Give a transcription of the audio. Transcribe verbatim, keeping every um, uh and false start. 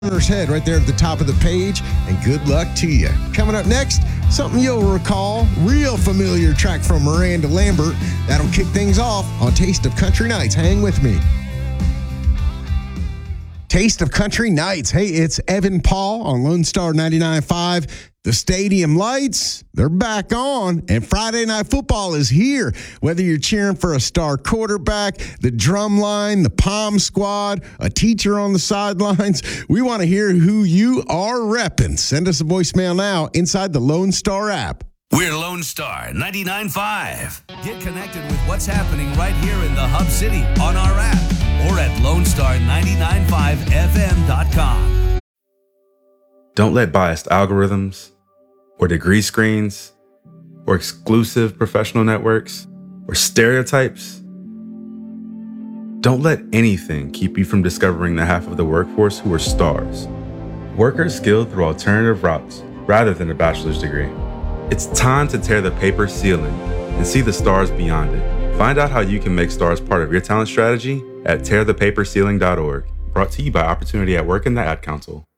Owner's Head right there at the top of the page, and good luck to you. Coming up next, something you'll recall, real familiar track from Miranda Lambert. That'll kick things off on Taste of Country Nights. Hang with me. Taste of Country Nights. Hey, it's Evan Paul on Lone Star ninety-nine point five. The stadium lights, they're back on, and Friday Night Football is here. Whether you're cheering for a star quarterback, the drum line, the Palm Squad, a teacher on the sidelines, we want to hear who you are repping. Send us a voicemail now inside the Lone Star app. We're Lone Star ninety-nine point five. Get connected with what's happening right here in the Hub City on our app or at lone star nine nine five f m dot com. Don't let biased algorithms or degree screens or exclusive professional networks or stereotypes. Don't let anything keep you from discovering the half of the workforce who are stars. Workers skilled through alternative routes rather than a bachelor's degree. It's time to tear the paper ceiling and see the stars beyond it. Find out how you can make stars part of your talent strategy at tear the paper ceiling dot org. Brought to you by Opportunity at Work and the Ad Council.